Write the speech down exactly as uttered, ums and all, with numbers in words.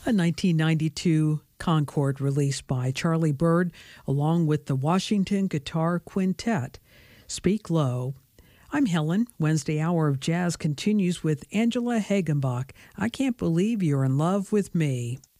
A nineteen ninety-two Concord released by Charlie Byrd along with the Washington Guitar Quintet. Speak Low. I'm Helen. Wednesday Hour of Jazz continues with Angela Hagenbach. I Can't Believe You're in Love with Me.